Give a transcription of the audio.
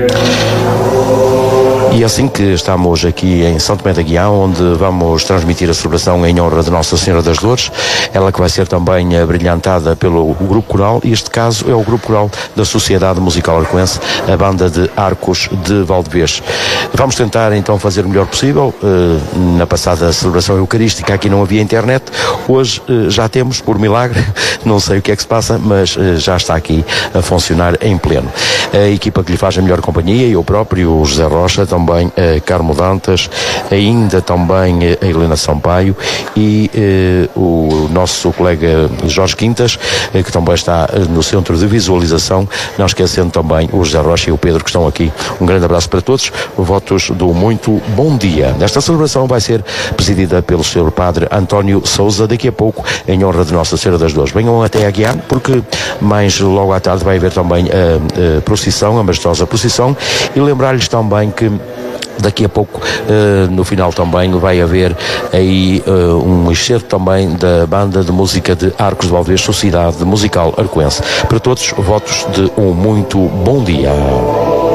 E assim que estamos aqui em São Tomé da Guiã, onde vamos transmitir a celebração em honra de Nossa Senhora das Dores, ela que vai ser também brilhantada pelo grupo coral, e este caso é o grupo coral da Sociedade Musical Arcoense, a banda de Arcos de Valdevez. Vamos tentar então fazer o melhor possível. Na passada celebração eucarística aqui não havia internet, hoje já temos, por milagre, não sei o que é que se passa, mas já está aqui a funcionar em pleno. A equipa que lhe faz a melhor companhia, eu próprio, o José Rocha, também a Carmo Dantas, ainda também a Helena Sampaio e o nosso colega Jorge Quintas, que também está no centro de visualização, não esquecendo também o José Rocha e o Pedro, que estão aqui. Um grande abraço para todos, votos do muito bom dia. Esta celebração vai ser presidida pelo Sr. Padre António Sousa, daqui a pouco, em honra de Nossa Senhora das Dores. Venham até a Guiar, porque mais logo à tarde vai haver também a procissão, a majestosa procissão, e lembrar-lhes também que daqui a pouco, no final também, vai haver aí um excerto também da banda de música de Arcos de Valdevez, Sociedade Musical Arcoense. Para todos, votos de um muito bom dia.